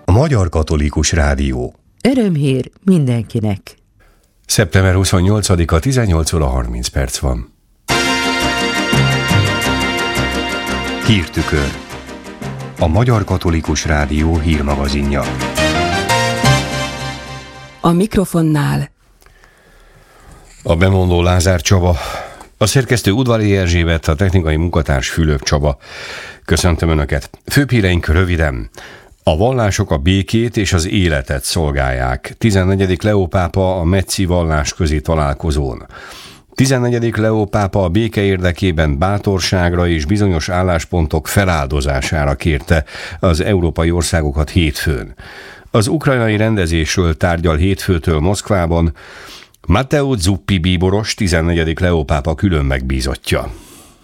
A Magyar Katolikus Rádió. Örömhír mindenkinek. Szeptember 28-a 18 óra 30 perc van. Hírtükör. A Magyar Katolikus Rádió hírmagazinja. A mikrofonnál a bemondó Lázár Csaba, a szerkesztő Udvari Erzsébet, a technikai munkatárs Fülöp Csaba. Köszöntöm Önöket. Főbb híreink röviden. A vallások a békét és az életet szolgálják. 14. Leó pápa a metzi vallásközi találkozón. 14. Leó pápa a béke érdekében bátorságra és bizonyos álláspontok feláldozására kérte az európai országokat hétfőn. Az ukrajnai rendezésről tárgyal hétfőtől Moszkvában Matteo Zuppi bíboros, 14. Leó pápa külön megbízottja.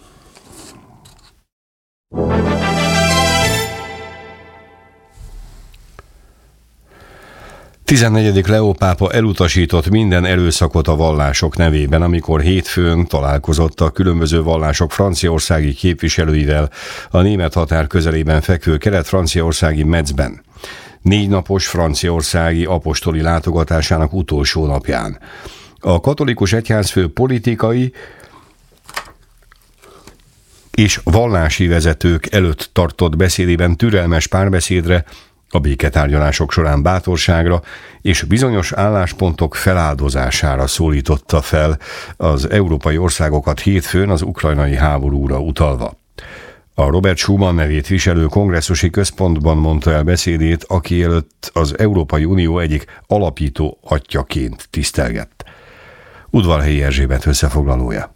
Tizennegyedik Leó pápa elutasított minden erőszakot a vallások nevében, amikor hétfőn találkozott a különböző vallások franciaországi képviselőivel a német határ közelében fekvő kelet-franciaországi Metzben. 4 napos franciaországi apostoli látogatásának utolsó napján. A katolikus egyházfő politikai és vallási vezetők előtt tartott beszédében türelmes párbeszédre, a béketárgyalások során bátorságra és bizonyos álláspontok feláldozására szólította fel az európai országokat hétfőn az ukrajnai háborúra utalva. A Robert Schuman nevét viselő kongresszusi központban mondta el beszédét, aki előtt az Európai Unió egyik alapító atyjaként tisztelgett. Udvarhelyi Erzsébet összefoglalója.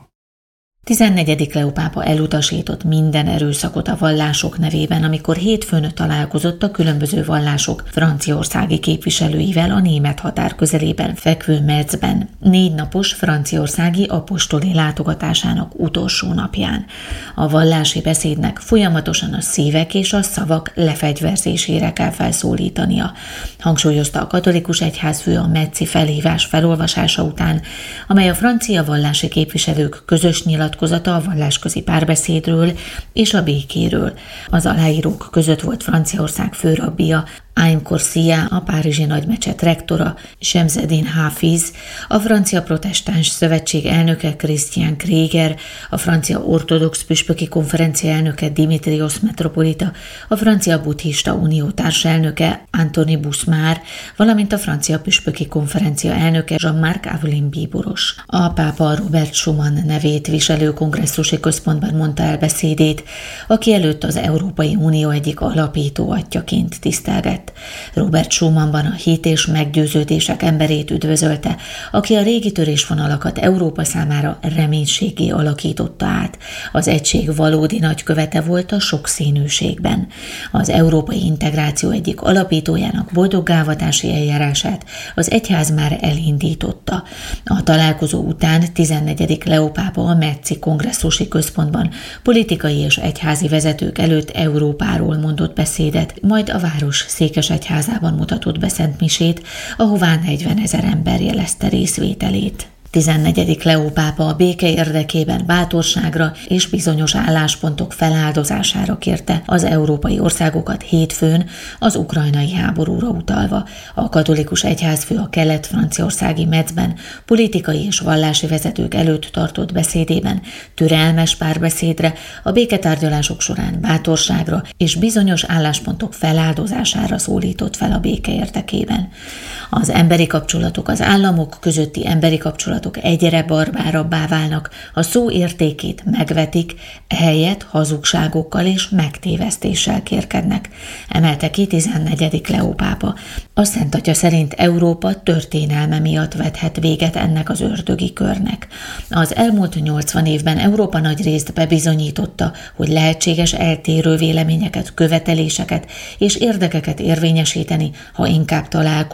14. Leó pápa elutasított minden erőszakot a vallások nevében, amikor hétfőn találkozott a különböző vallások franciaországi képviselőivel a német határ közelében fekvő Metzben, 4 napos franciaországi apostoli látogatásának utolsó napján. A vallási beszédnek folyamatosan a szívek és a szavak lefegyverzésére kell felszólítania, hangsúlyozta a katolikus egyházfő a metzi felhívás felolvasása után, amely a francia vallási képviselők közös nyilatkozata a vallásközi párbeszédről és a békéről. Az aláírók között volt Franciaország főrabbija, Aim Corsia, a párizsi nagymecset rektora, Shemseddin Hafiz, a Francia Protestáns Szövetség elnöke Christian Krieger, a Francia Ortodox Püspöki Konferencia elnöke Dimitrios Metropolita, a Francia Buddhista Unió társelnöke Antoni Busmár, valamint a Francia Püspöki Konferencia elnöke Jean-Marc Avelin bíboros. A pápa Robert Schuman nevét viselő kongresszusi központban mondta el beszédét, aki előtt az Európai Unió egyik alapító atyjaként tisztelgett. Robert Schumannban a hit és meggyőződések emberét üdvözölte, aki a régi törésvonalakat Európa számára reménységgé alakította át. Az egység valódi nagykövete volt a sokszínűségben. Az európai integráció egyik alapítójának boldoggálvatási eljárását az egyház már elindította. A találkozó után 14. Leó pápa a metzi kongresszusi központban politikai és egyházi vezetők előtt Európáról mondott beszédet, majd a város székesegyházában mutatott be szentmisét, ahová 40 000 ember jelezte részvételét. 14. Leó pápa a béke érdekében bátorságra és bizonyos álláspontok feláldozására kérte az európai országokat hétfőn az ukrajnai háborúra utalva. A katolikus egyházfő a kelet-franciaországi Metzben politikai és vallási vezetők előtt tartott beszédében türelmes párbeszédre, a béketárgyalások során bátorságra és bizonyos álláspontok feláldozására szólított fel a béke érdekében. Az emberi kapcsolatok, az államok közötti emberi kapcsolatok egyre barbárabbá válnak, a szó értékét megvetik, ehelyett hazugságokkal és megtévesztéssel kérkednek, emelte ki 14. Leó pápa. A Szent Atya szerint Európa történelme miatt vethet véget ennek az ördögi körnek. Az elmúlt 80 évben Európa nagyrészt bebizonyította, hogy lehetséges eltérő véleményeket, követeléseket és érdekeket érvényesíteni, ha inkább találkozunk,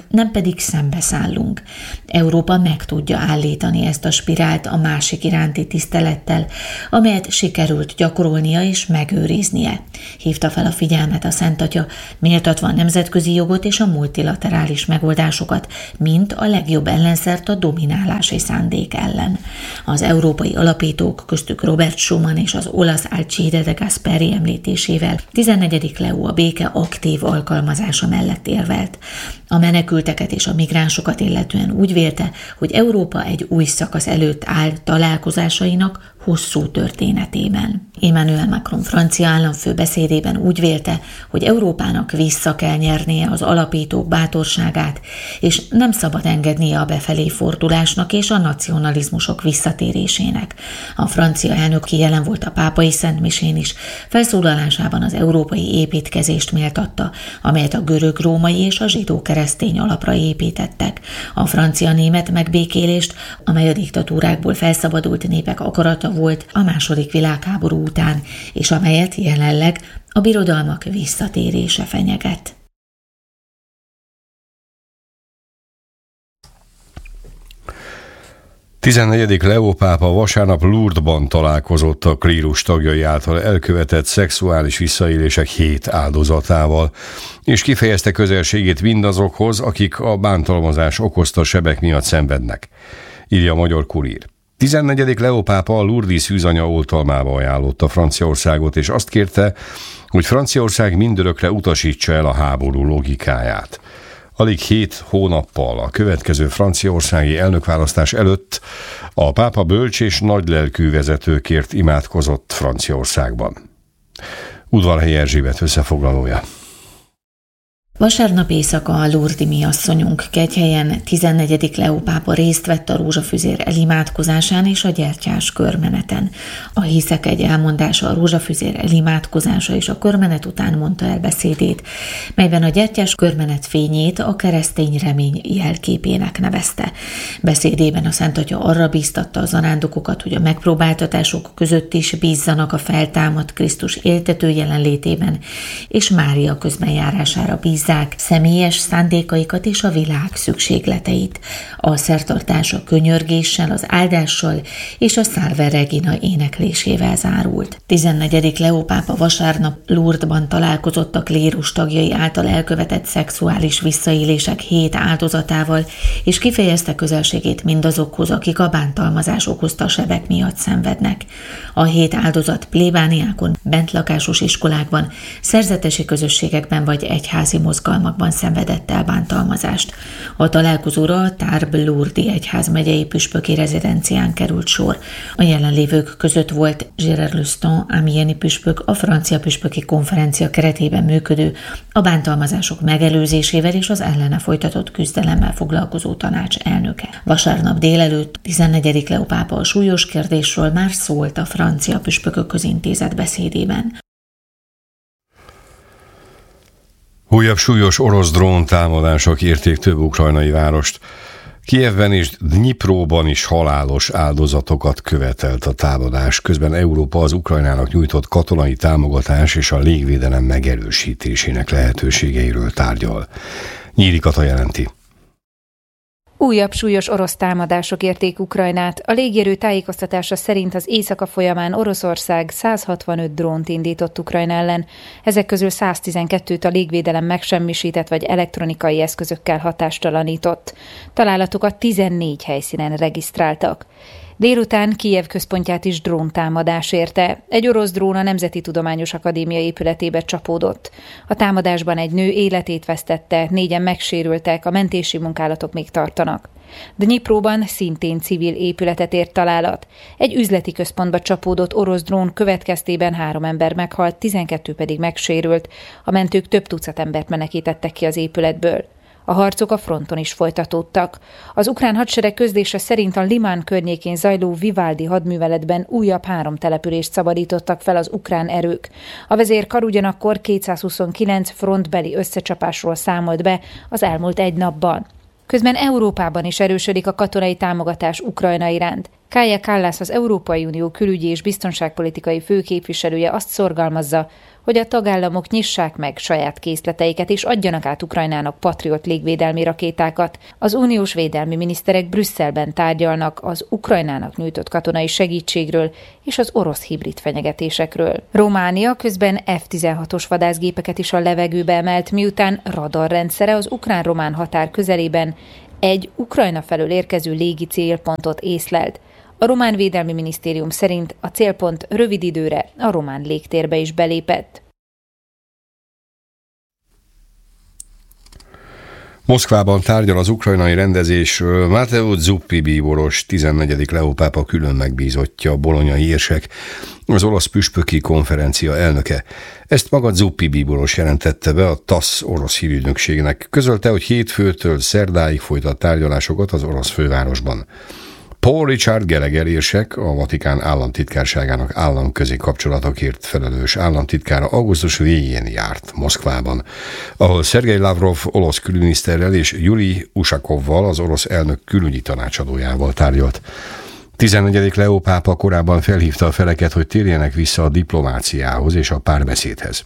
nem pedig szembeszállunk. Európa meg tudja állítani ezt a spirált a másik iránti tisztelettel, amelyet sikerült gyakorolnia és megőriznie. Hívta fel a figyelmet a Szent Atya, méltatva a nemzetközi jogot és a multilaterális megoldásokat, mint a legjobb ellenszert a dominálási szándék ellen. Az európai alapítók, köztük Robert Schuman és az olasz Alcide de Gasperi említésével 14. Leó a béke aktív alkalmazása mellett érvelt. A menekülteket és a migránsokat illetően úgy vélte, hogy Európa egy új szakasz előtt áll találkozásainak hosszú történetében. Emmanuel Macron francia államfő beszédében úgy vélte, hogy Európának vissza kell nyernie az alapítók bátorságát, és nem szabad engednie a befelé fordulásnak és a nacionalizmusok visszatérésének. A francia elnök jelen volt a pápai szentmisén is, felszólalásában az európai építkezést méltatta, amelyet a görög-római és a zsidó-keresztény alapra építettek. A francia-német megbékélést, amely a diktatúrákból felszabadult népek akarata volt a második világháború után, és amelyet jelenleg a birodalmak visszatérése fenyeget. A 14. Leó pápa vasárnap Lourdesban találkozott a klírus tagjai által elkövetett szexuális visszaélések 7 áldozatával, és kifejezte közelségét mindazokhoz, akik a bántalmazás okozta sebek miatt szenvednek, írja a Magyar Kurír. 14. Leó pápa a Lourdes szűzanya oltalmába ajánlotta Franciaországot, és azt kérte, hogy Franciaország mindörökre utasítsa el a háború logikáját. Alig 7 hónappal a következő franciaországi elnökválasztás előtt a pápa bölcs és nagylelkű vezetőkért imádkozott Franciaországban. Udvarhelyi Erzsébet összefoglalója. Vasárnap éjszaka a Lourdesi asszonyunk kegyhelyen 14. Leó pápa részt vett a rózsafüzér elimádkozásán és a gyertyás körmeneten. A hiszek egy elmondása a rózsafüzér elimádkozása és a körmenet után mondta el beszédét, melyben a gyertyás körmenet fényét a keresztény remény jelképének nevezte. Beszédében a Szent Atya arra bíztatta a zarándokokat, hogy a megpróbáltatások között is bízzanak a feltámadt Krisztus éltető jelenlétében, és Mária közbenjárására bízzanak személyes szándékaikat és a világ szükségleteit. A szertartás a könyörgéssel, az áldással és a Salve Regina éneklésével zárult. 14. Leó pápa vasárnap Lourdesban találkozott a klérus tagjai által elkövetett szexuális visszaélések 7 áldozatával, és kifejezte közelségét mindazokhoz, akik a bántalmazás okozta sebek miatt szenvednek. A 7 áldozat plébániákon, bentlakásos iskolákban, szerzetesi közösségekben vagy egyházi mozgalmakban szenvedett el bántalmazást. A találkozóra a Tarbes-Lourdes egyházmegyei püspöki rezidencián került sor. A jelenlévők között volt Gérard Luston, amieni püspök, a francia püspöki konferencia keretében működő, a bántalmazások megelőzésével és az ellene folytatott küzdelemmel foglalkozó tanács elnöke. Vasárnap délelőtt 14. Leó pápa a súlyos kérdésről már szólt a francia püspökök közintézet beszédében. Újabb súlyos orosz dróntámadások érték több ukrajnai várost. Kijevben és Dnyipróban is halálos áldozatokat követelt a támadás. Közben Európa az Ukrajnának nyújtott katonai támogatás és a légvédelem megerősítésének lehetőségeiről tárgyal. Nyíri Kata jelenti. Újabb súlyos orosz támadások érték Ukrajnát. A légierő tájékoztatása szerint az éjszaka folyamán Oroszország 165 drónt indított Ukrajna ellen. Ezek közül 112-t a légvédelem megsemmisített vagy elektronikai eszközökkel hatástalanított. Találatokat 14 helyszínen regisztráltak. Délután Kijev központját is dróntámadás érte. Egy orosz drón a Nemzeti Tudományos Akadémia épületébe csapódott. A támadásban egy nő életét vesztette, 4-en megsérültek, a mentési munkálatok még tartanak. Dnyipróban szintén civil épületet ért találat. Egy üzleti központba csapódott orosz drón következtében 3 ember meghalt, 12 pedig megsérült. A mentők több tucat embert menekítettek ki az épületből. A harcok a fronton is folytatódtak. Az ukrán hadsereg közlése szerint a Limán környékén zajló Vivaldi hadműveletben újabb 3 települést szabadítottak fel az ukrán erők. A vezérkar ugyanakkor 229 frontbeli összecsapásról számolt be az elmúlt egy napban. Közben Európában is erősödik a katonai támogatás Ukrajna iránt. Kaja Kallas, az Európai Unió külügyi és biztonságpolitikai főképviselője azt szorgalmazza, hogy a tagállamok nyissák meg saját készleteiket és adjanak át Ukrajnának Patriot légvédelmi rakétákat. Az uniós védelmi miniszterek Brüsszelben tárgyalnak az Ukrajnának nyújtott katonai segítségről és az orosz hibrid fenyegetésekről. Románia közben F-16-os vadászgépeket is a levegőbe emelt, miután radarrendszere az ukrán-román határ közelében egy Ukrajna felől érkező légi célpontot észlelt. A román védelmi minisztérium szerint a célpont rövid időre a román légtérbe is belépett. Moszkvában tárgyal az ukrajnai rendezésről Mateusz Zuppi bíboros, 14. Leó pápa külön megbízottja, bolonyai érsek, az olasz püspöki konferencia elnöke. Ezt maga Zuppi bíboros jelentette be a TASZ orosz hírügynökségnek. Közölte, hogy hétfőtől szerdáig folytat tárgyalásokat az orosz fővárosban. Paul Richard Gallagher érsek, a Vatikán államtitkárságának államközi kapcsolatokért felelős államtitkára augusztus végén járt Moszkvában, ahol Szergej Lavrov olasz külügyminiszterrel és Jurij Usakovval, az orosz elnök külügyi tanácsadójával tárgyalt. 14. Leó pápa korábban felhívta a feleket, hogy térjenek vissza a diplomáciához és a párbeszédhez.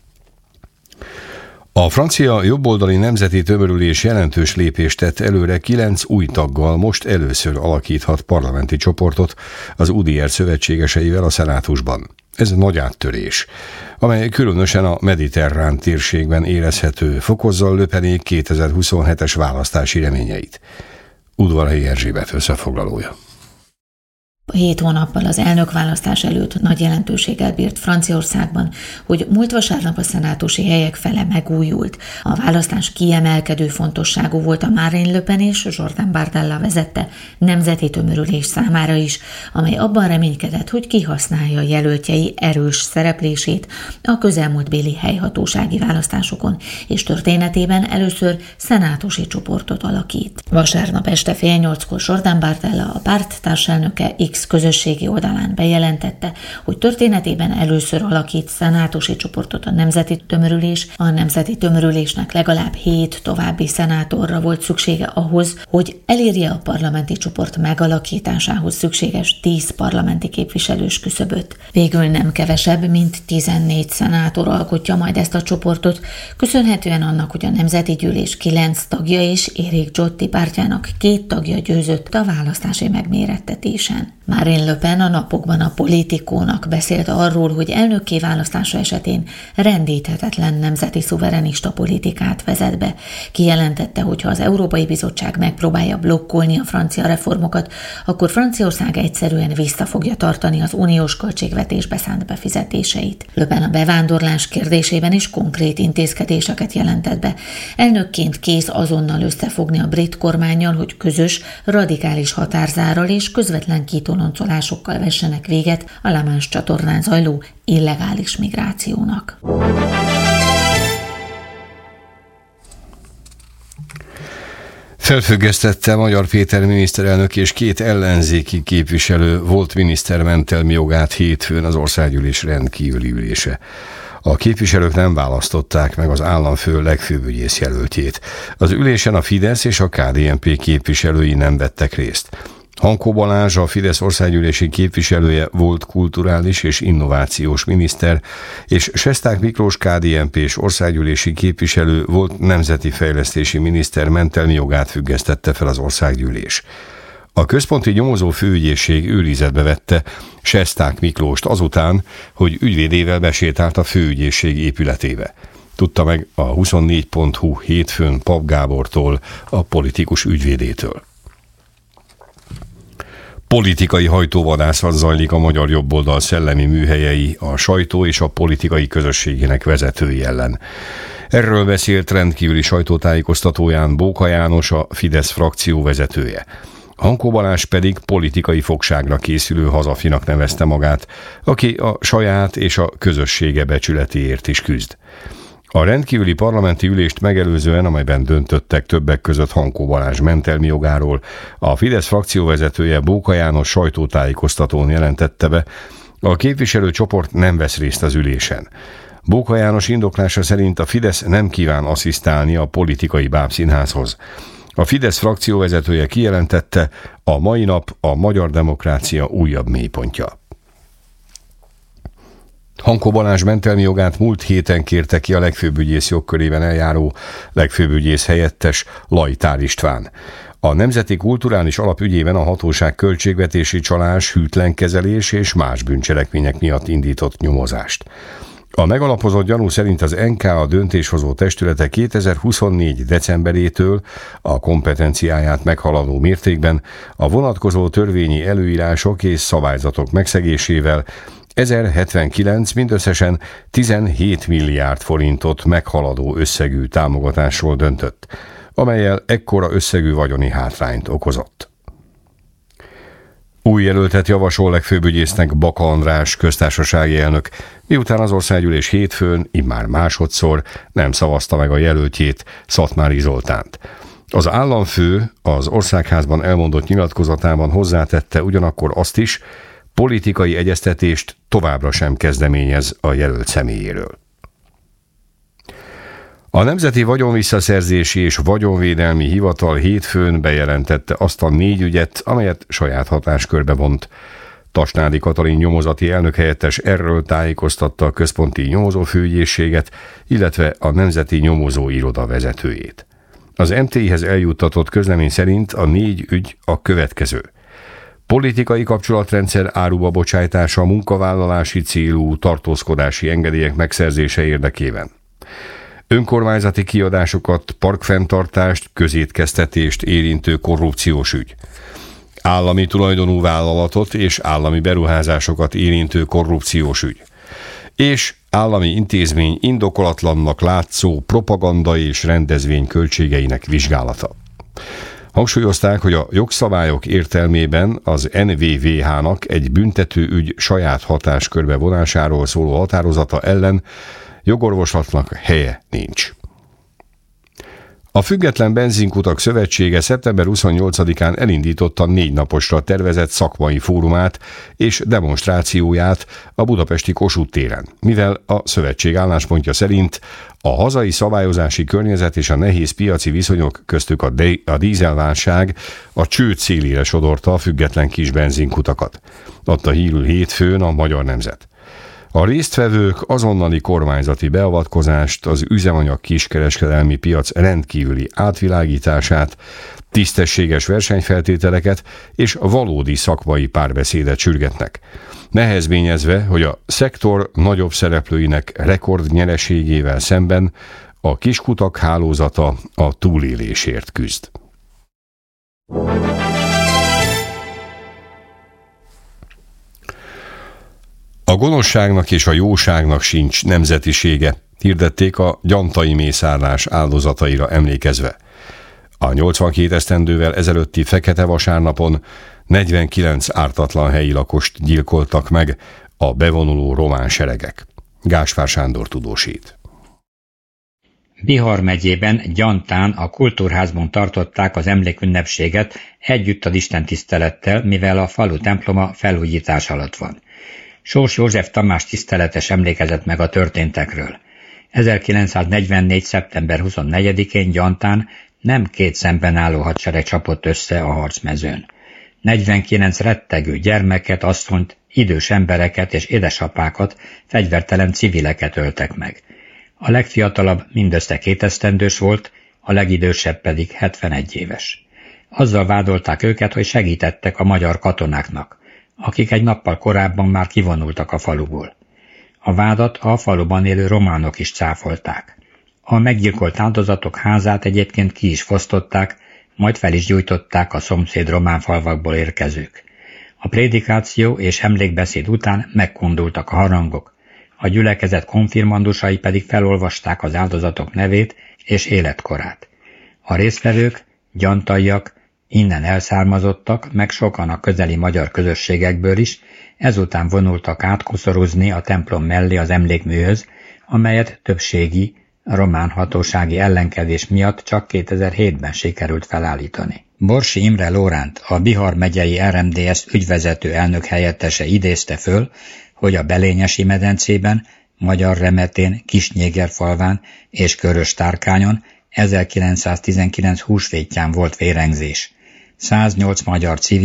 A francia jobboldali nemzeti tömörülés jelentős lépést tett előre, 9 új taggal most először alakíthat parlamenti csoportot az UDR szövetségeseivel a szenátusban. Ez nagy áttörés, amely különösen a mediterrán térségben érezhető, fokozza a Le Pen 2027-es választási reményeit. Udvarhelyi Erzsébet összefoglalója. 7 hónappal az elnökválasztás előtt nagy jelentőséggel bírt Franciaországban, hogy múlt vasárnap a szenátusi helyek fele megújult. A választás kiemelkedő fontosságú volt a Marine Le Pen és Jordan Bardella vezette nemzeti tömörülés számára is, amely abban reménykedett, hogy kihasználja jelöltjei erős szereplését a közelmúltbéli helyhatósági választásokon, és történetében először szenátusi csoportot alakít. Vasárnap este 7:30-kor Jordan Bardella, a párt társelnöke, X közösségi oldalán bejelentette, hogy történetében először alakít szenátusi csoportot a nemzeti tömörülés. A nemzeti tömörülésnek legalább 7 további szenátorra volt szüksége ahhoz, hogy elérje a parlamenti csoport megalakításához szükséges 10 parlamenti képviselős küszöböt. Végül nem kevesebb, mint 14 szenátor alkotja majd ezt a csoportot, köszönhetően annak, hogy a Nemzeti Gyűlés 9 tagja és Éric Ciotti pártjának 2 tagja győzött a választási megmérettetésen. Marine Le Pen a napokban a Politikónak beszélt arról, hogy elnökké választása esetén rendíthetetlen nemzeti szuverenista politikát vezet be. Kijelentette, hogy ha az Európai Bizottság megpróbálja blokkolni a francia reformokat, akkor Franciaország egyszerűen vissza fogja tartani az uniós költségvetésbe szánt befizetéseit. Le Pen a bevándorlás kérdésében is konkrét intézkedéseket jelentett be. Elnökként kész azonnal összefogni a brit kormánnyal, hogy közös, radikális határzárral és közvetlen kitoloncolásokkal vessenek véget a La Manche csatornán zajló illegális migrációnak. Felfüggesztette Magyar Péter miniszterelnök és 2 ellenzéki képviselő volt miniszter mentelmi jogát hétfőn az országgyűlés rendkívüli ülése. A képviselők nem választották meg az államfő legfőbb ügyész jelöltjét. Az ülésen a Fidesz és a KDNP képviselői nem vettek részt. Hankó Balázs, a Fidesz országgyűlési képviselője volt kulturális és innovációs miniszter, és Sesták Miklós KDNP-s országgyűlési képviselő volt nemzeti fejlesztési miniszter mentelmi jogát függesztette fel az országgyűlés. A központi nyomozó főügyészség őrizetbe vette Sesták Miklóst azután, hogy ügyvédével besétált a főügyészség épületébe. Tudta meg a 24.hu hétfőn Pap Gábortól, a politikus ügyvédétől. Politikai hajtóvadászat zajlik a magyar jobboldal szellemi műhelyei, a sajtó és a politikai közösségének vezetői ellen. Erről beszélt rendkívüli sajtótájékoztatóján Bóka János, a Fidesz frakció vezetője. Hankó Balázs pedig politikai fogságra készülő hazafinak nevezte magát, aki a saját és a közössége becsületéért is küzd. A rendkívüli parlamenti ülést megelőzően, amelyben döntöttek többek között Hankó Balázs mentelmi jogáról, a Fidesz frakcióvezetője Bóka János sajtótájékoztatón jelentette be, a képviselőcsoport nem vesz részt az ülésen. Bóka János indoklása szerint a Fidesz nem kíván asszisztálni a politikai bábszínházhoz. A Fidesz frakcióvezetője kijelentette, a mai nap a magyar demokrácia újabb mélypontja. Hankó Balázs mentelmi jogát múlt héten kérte ki a legfőbb ügyész jogkörében eljáró legfőbb ügyész helyettes Lajtár István. A Nemzeti Kulturális Alap ügyében a hatóság költségvetési csalás, hűtlen kezelés és más bűncselekmények miatt indított nyomozást. A megalapozott gyanú szerint az NKA döntéshozó testülete 2024. decemberétől a kompetenciáját meghaladó mértékben a vonatkozó törvényi előírások és szabályzatok megszegésével 1079 mindösszesen 17 milliárd forintot meghaladó összegű támogatásról döntött, amellyel ekkora összegű vagyoni hátrányt okozott. Új jelöltet javasol legfőbb ügyésznek Baka András köztársasági elnök, miután az országgyűlés hétfőn, immár másodszor nem szavazta meg a jelöltjét, Szatmári Zoltánt. Az államfő az Országházban elmondott nyilatkozatában hozzátette ugyanakkor azt is, politikai egyeztetést továbbra sem kezdeményez a jelölt személyéről. A Nemzeti Vagyonvisszaszerzési és Vagyonvédelmi Hivatal hétfőn bejelentette azt a 4 ügyet, amelyet saját hatáskörbe vont. Tasnádi Katalin nyomozati elnökhelyettes erről tájékoztatta a központi nyomozófőügyészséget, illetve a Nemzeti Nyomozóiroda vezetőjét. Az MT-hez eljuttatott közlemény szerint a 4 ügy a következő. Politikai kapcsolatrendszer áruba bocsájtása a munkavállalási célú tartózkodási engedélyek megszerzése érdekében. Önkormányzati kiadásokat, parkfenntartást, közétkeztetést érintő korrupciós ügy. Állami tulajdonú vállalatot és állami beruházásokat érintő korrupciós ügy. És állami intézmény indokolatlannak látszó propaganda és rendezvény költségeinek vizsgálata. Hangsúlyozták, hogy a jogszabályok értelmében az NVVH-nak egy büntető ügy saját hatáskörbe vonásáról szóló határozata ellen jogorvoslatnak helye nincs. A Független Benzinkutak Szövetsége szeptember 28-án elindította 4 naposra tervezett szakmai fórumát és demonstrációját a budapesti Kossuth téren, mivel a szövetség álláspontja szerint a hazai szabályozási környezet és a nehéz piaci viszonyok, köztük a dízelválság a csőd szélére sodorta a független kis benzinkutakat, adta hírül hétfőn a Magyar Nemzet. A résztvevők azonnali kormányzati beavatkozást, az üzemanyag kiskereskedelmi piac rendkívüli átvilágítását, tisztességes versenyfeltételeket és valódi szakmai párbeszédet sürgetnek, nehezményezve, hogy a szektor nagyobb szereplőinek rekordnyereségével szemben a kiskutak hálózata a túlélésért küzd. A gonoszságnak és a jóságnak sincs nemzetisége, hirdették a gyantai mészárlás áldozataira emlékezve. A 82 esztendővel ezelőtti Fekete Vasárnapon 49 ártatlan helyi lakost gyilkoltak meg a bevonuló román seregek. Gáspár Sándor tudósít. Bihar megyében, Gyantán a Kultúrházban tartották az emlékünnepséget együtt az istentisztelettel, mivel a falu temploma felújítás alatt van. Sós József Tamás tiszteletes emlékezett meg a történtekről. 1944. szeptember 24-én Gyantán nem 2 szemben álló hadsereg csapott össze a harcmezőn. 49 rettegő gyermeket, asszonyt, idős embereket és édesapákat, fegyvertelen civileket öltek meg. A legfiatalabb mindössze 2 esztendős volt, a legidősebb pedig 71 éves. Azzal vádolták őket, hogy segítettek a magyar katonáknak, akik egy nappal korábban már kivonultak a faluból. A vádat a faluban élő románok is cáfolták. A meggyilkolt áldozatok házát egyébként ki is fosztották, majd fel is gyújtották a szomszéd román falvakból érkezők. A prédikáció és emlékbeszéd után megkondultak a harangok, a gyülekezet konfirmandusai pedig felolvasták az áldozatok nevét és életkorát. A résztvevők, gyantaiak, innen elszármazottak, meg sokan a közeli magyar közösségekből is, ezután vonultak át koszorozni a templom mellé az emlékműhöz, amelyet többségi román hatósági ellenkedés miatt csak 2007-ben sikerült felállítani. Borsi Imre Lóránt, a Bihar megyei RMDSZ ügyvezető elnök helyettese idézte föl, hogy a Belényesi medencében, Magyar Remetén, Kisnyégerfalván és Körös-Tárkányon 1919 húsvétján volt vérengzés. 108 magyar civil,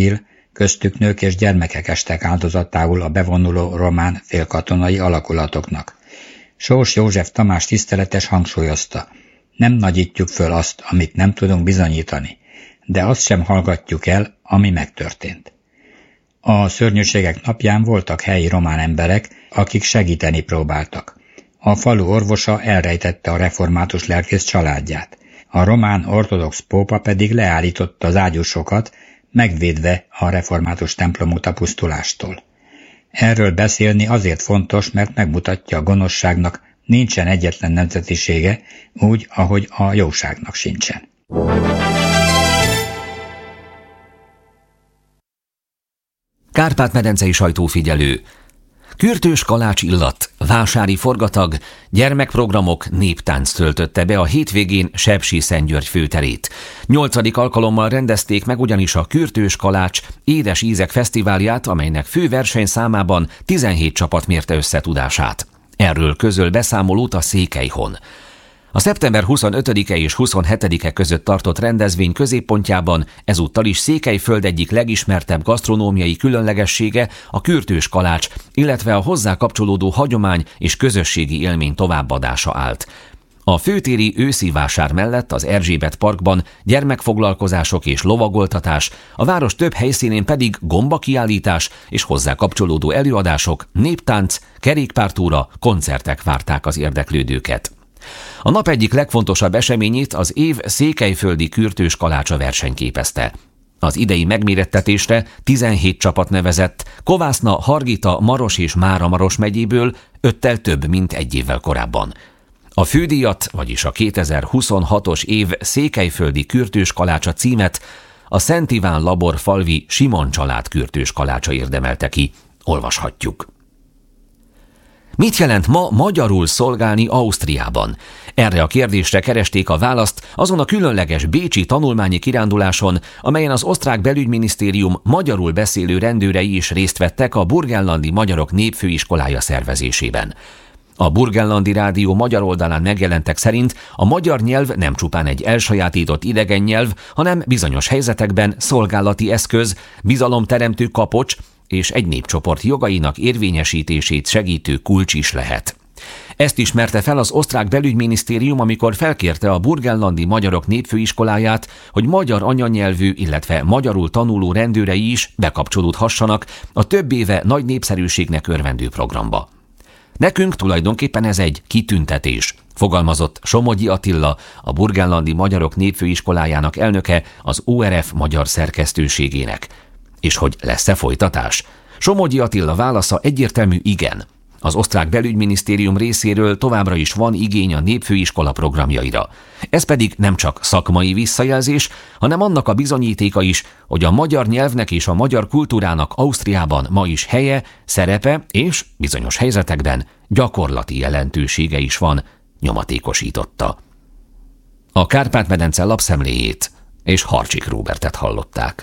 köztük nők és gyermekek estek áldozatául a bevonuló román félkatonai alakulatoknak. Sós József Tamás tiszteletes hangsúlyozta: nem nagyítjuk föl azt, amit nem tudunk bizonyítani, de azt sem hallgatjuk el, ami megtörtént. A szörnyűségek napján voltak helyi román emberek, akik segíteni próbáltak. A falu orvosa elrejtette a református lelkész családját. A román ortodox pópa pedig leállította az ágyúsokat, megvédve a református templomot a pusztulástól. Erről beszélni azért fontos, mert megmutatja, a gonoszságnak nincsen egyetlen nemzetisége, úgy, ahogy a jóságnak sincsen. Kárpát-medencei sajtófigyelő. Kürtős kalács illat, vásári forgatag, gyermekprogramok, néptánc töltötte be a hétvégén Sepsiszentgyörgy főterét. 8. alkalommal rendezték meg ugyanis a Kürtős kalács Édes ízek fesztiválját, amelynek fő versenyszámában 17 csapat mérte össze tudását. Erről közöl beszámolót a Székelyhon. A szeptember 25-e és 27-e között tartott rendezvény középpontjában ezúttal is Székelyföld egyik legismertebb gasztronómiai különlegessége a kürtős kalács, illetve a hozzá kapcsolódó hagyomány és közösségi élmény továbbadása állt. A főtéri őszi vásár mellett az Erzsébet parkban gyermekfoglalkozások és lovagoltatás, a város több helyszínén pedig gombakiállítás és hozzá kapcsolódó előadások, néptánc, kerékpártúra, koncertek várták az érdeklődőket. A nap egyik legfontosabb eseményét az év székelyföldi kürtős kalácsa verseny képezte. Az idei megmérettetésre 17 csapat nevezett, Kovászna, Hargita, Maros és Mára-Maros megyéből 5-tel több, mint egy évvel korábban. A fődíjat, vagyis a 2026-os év székelyföldi kürtős kalácsa címet a Szent Iván Labor falvi Simon család kürtős kalácsa érdemelte ki. Olvashatjuk. Mit jelent ma magyarul szolgálni Ausztriában? Erre a kérdésre keresték a választ azon a különleges bécsi tanulmányi kiránduláson, amelyen az osztrák belügyminisztérium magyarul beszélő rendőrei is részt vettek a burgenlandi magyarok népfőiskolája szervezésében. A Burgenlandi Rádió magyar oldalán megjelentek szerint a magyar nyelv nem csupán egy elsajátított idegen nyelv, hanem bizonyos helyzetekben szolgálati eszköz, bizalomteremtő kapocs, és egy népcsoport jogainak érvényesítését segítő kulcs is lehet. Ezt ismerte fel az osztrák belügyminisztérium, amikor felkérte a burgenlandi magyarok népfőiskoláját, hogy magyar anyanyelvű, illetve magyarul tanuló rendőrei is bekapcsolódhassanak a több éve nagy népszerűségnek örvendő programba. Nekünk tulajdonképpen ez egy kitüntetés, fogalmazott Somogyi Attila, a burgenlandi magyarok népfőiskolájának elnöke az ORF magyar szerkesztőségének. És hogy lesz-e folytatás? Somogyi Attila válasza egyértelmű igen. Az osztrák belügyminisztérium részéről továbbra is van igény a népfőiskola programjaira. Ez pedig nem csak szakmai visszajelzés, hanem annak a bizonyítéka is, hogy a magyar nyelvnek és a magyar kultúrának Ausztriában ma is helye, szerepe és bizonyos helyzetekben gyakorlati jelentősége is van, nyomatékosította. A Kárpát-medence lapszemléjét és Harcsik Róbertet hallották.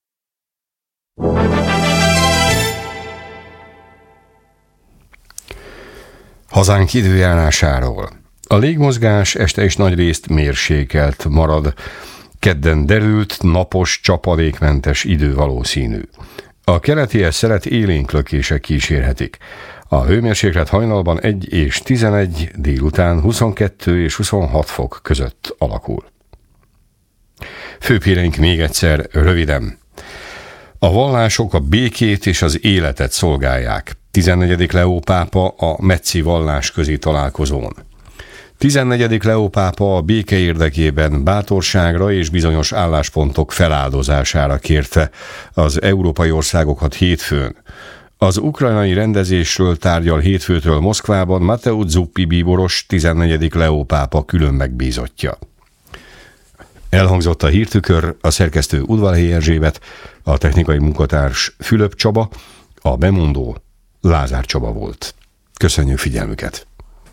Hazánk időjárásáról. A légmozgás este is nagyrészt mérsékelt marad. Kedden derült, napos, csapadékmentes idő valószínű. A keletihez szelet élénk lökések kísérhetik. A hőmérséklet hajnalban 1 és 11, délután 22 és 26 fok között alakul. Főbb híreink még egyszer röviden. A vallások a békét és az életet szolgálják. 14. Leó pápa a Metzi vallásközi találkozón. 14. Leó pápa a béke érdekében bátorságra és bizonyos álláspontok feláldozására kérte az európai országokat hétfőn. Az ukrajnai rendezésről tárgyal hétfőtől Moszkvában Mateusz Zuppi bíboros, 14. Leó pápa külön megbízottja. Elhangzott a hírtükör, a szerkesztő Udvarhelyi Erzsébet, a technikai munkatárs Fülöp Csaba, a bemondó Lázár Csaba volt. Köszönjük figyelmüket!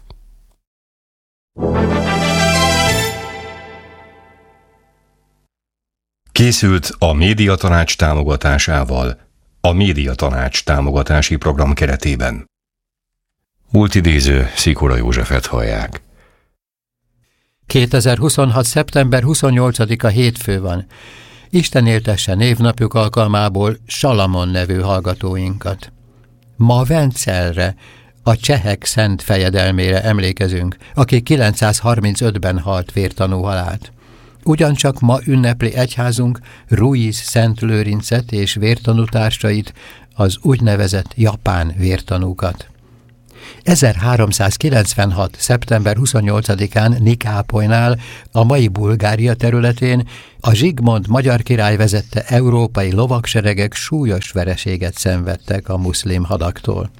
Készült a Médiatanács támogatásával a Médiatanács támogatási program keretében. Multidéző Szikora Józsefet hallják. 2026. szeptember 28-a hétfő van. Isten éltesse névnapjuk alkalmából Salamon nevű hallgatóinkat. Ma Vencellre, a csehek szent fejedelmére emlékezünk, aki 935-ben halt vértanú halált. Ugyancsak ma ünnepli egyházunk Ruiz Szent Lőrincet és vértanú társait, az úgynevezett japán vértanúkat. 1396. szeptember 28-án Nikápolynál, a mai Bulgária területén a Zsigmond magyar király vezette európai lovagseregek súlyos vereséget szenvedtek a muszlim hadaktól.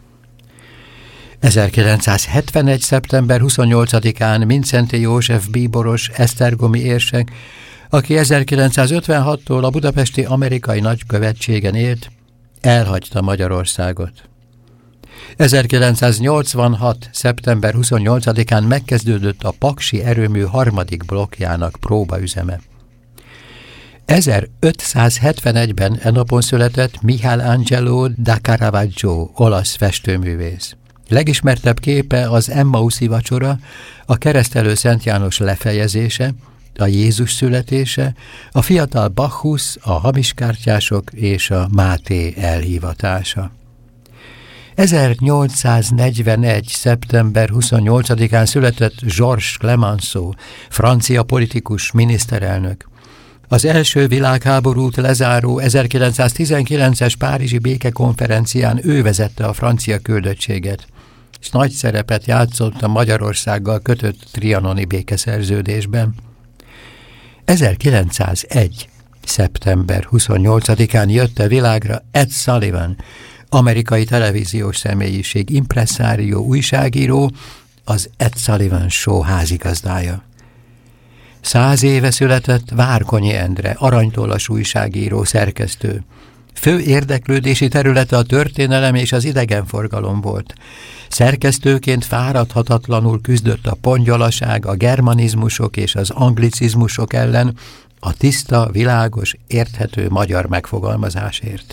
1971. szeptember 28-án Mindszenty József bíboros esztergomi érsek, aki 1956-tól a budapesti amerikai nagykövetségen élt, elhagyta Magyarországot. 1986. szeptember 28-án megkezdődött a paksi erőmű harmadik blokkjának próbaüzeme. 1571-ben e napon született Michelangelo da Caravaggio, olasz festőművész. Legismertebb képe az Emmauszi vacsora, a Keresztelő Szent János lefejezése, a Jézus születése, a fiatal Bacchus, a hamiskártyások és a Máté elhívatása. 1841. szeptember 28-án született Georges Clemenceau, francia politikus, miniszterelnök. Az első világháborút lezáró 1919-es párizsi békekonferencián ő vezette a francia küldöttséget, és nagy szerepet játszott a Magyarországgal kötött trianoni békeszerződésben. 1901. szeptember 28-án jött a világra Ed Sullivan, amerikai televíziós személyiség, impresszárió, újságíró, az Ed Sullivan Show házigazdája. 100 éve született Várkonyi Endre, aranytollas újságíró, szerkesztő. Fő érdeklődési területe a történelem és az idegenforgalom volt. Szerkesztőként fáradhatatlanul küzdött a pongyolaság, a germanizmusok és az anglicizmusok ellen, a tiszta, világos, érthető magyar megfogalmazásért.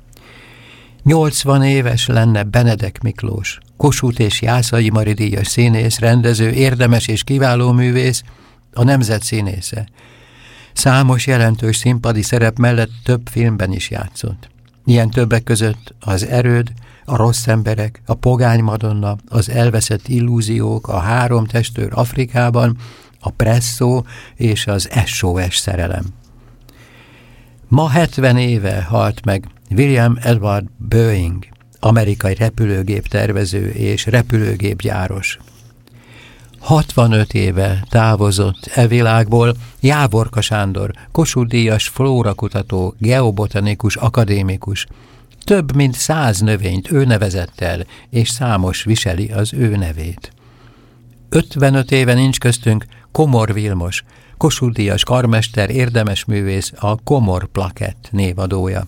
80 éves lenne Benedek Miklós, Kossuth és Jászai Mari díjas színész, rendező, érdemes és kiváló művész, a nemzet színésze. Számos jelentős színpadi szerep mellett több filmben is játszott. Ilyen többek között Az erőd, A rossz emberek, A pogány Madonna, Az elveszett illúziók, A három testőr Afrikában, A presszó és az SOS szerelem. Ma 70 éve halt meg William Edward Boeing, amerikai repülőgép tervező és repülőgépgyáros. 65 éve távozott e világból Jávorka Sándor, Kossuth-díjas flórakutató, geobotanikus, akadémikus. Több mint 100 növényt ő nevezett el, és számos viseli az ő nevét. 55 éve nincs köztünk Komor Vilmos, Kossuth-díjas karmester, érdemes művész, a Komor Plakett névadója.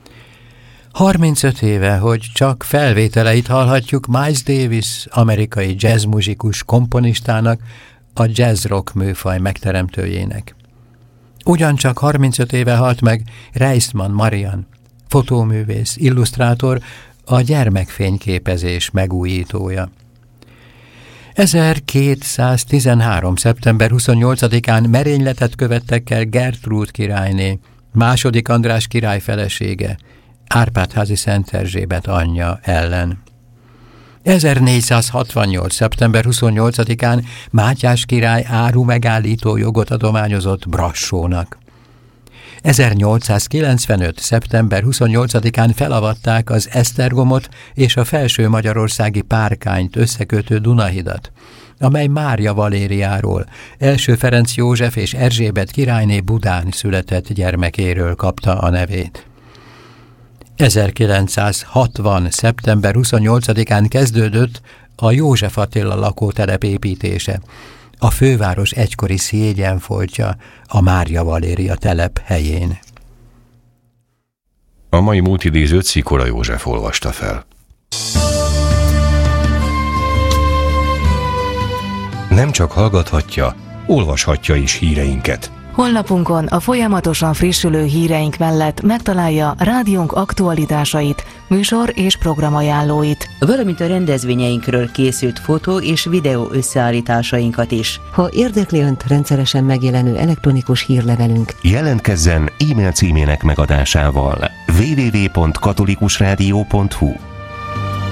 35 éve, hogy csak felvételeit hallhatjuk Miles Davis, amerikai jazzmuzsikus komponistának, a jazz-rock műfaj megteremtőjének. Ugyancsak 35 éve halt meg Reisman Marian, fotóművész, illusztrátor, a gyermekfényképezés megújítója. 1213. szeptember 28-án merényletet követtek el Gertrúd királyné, II. András király felesége, Árpád-házi Szent Erzsébet anyja ellen. 1468. szeptember 28-án Mátyás király áru megállító jogot adományozott Brassónak. 1895. szeptember 28-án felavatták az Esztergomot és a felső magyarországi Párkányt összekötő Dunahidat, amely Mária Valériáról, első Ferenc József és Erzsébet királyné Budán született gyermekéről kapta a nevét. 1960. szeptember 28-án kezdődött a József Attila lakótelep építése, a főváros egykori szégyenfoltja, a Mária Valéria telep helyén. A mai múltidézőt Szikora József olvasta fel. Nem csak hallgathatja, olvashatja is híreinket. Honlapunkon a folyamatosan frissülő híreink mellett megtalálja rádiónk aktualitásait, műsor és programajánlóit, valamint a rendezvényeinkről készült fotó és videó összeállításainkat is. Ha érdekli Önt rendszeresen megjelenő elektronikus hírlevelünk, jelentkezzen e-mail címének megadásával www.katolikusradio.hu.